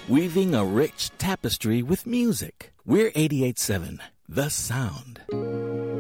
weaving a rich tapestry with music. We're 88.7, The Sound.